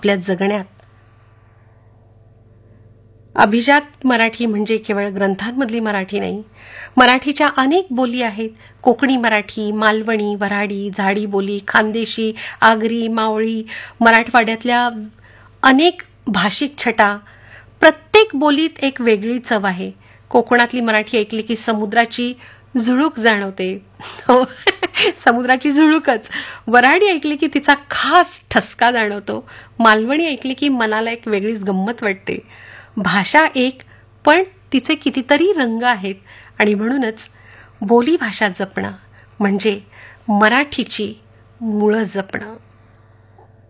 आपल्या जगण्यात. अभिजात मराठी म्हणजे केवळ ग्रंथांमधली मराठी नाही. मराठीच्या अनेक बोली आहेत. कोकणी मराठी, मालवणी, वऱ्हाडी, झाडी बोली, खानदेशी, आगरी, मावळी, मराठवाड्यातल्या अनेक भाषिक छटा. प्रत्येक बोलीत एक वेगळी चव आहे. कोकणातली मराठी ऐकली की समुद्राची झुळूक जाणवते. हो, समुद्राची झुळूकच. वऱ्हाडी ऐकली की तिचा खास ठसका जाणवतो. मालवणी ऐकली की मनाला एक वेगळीच गंमत वाटते. भाषा एक, पण तिचे कितीतरी रंग आहेत. आणि म्हणूनच बोलीभाषा जपणं म्हणजे मराठीची मुळं जपणं.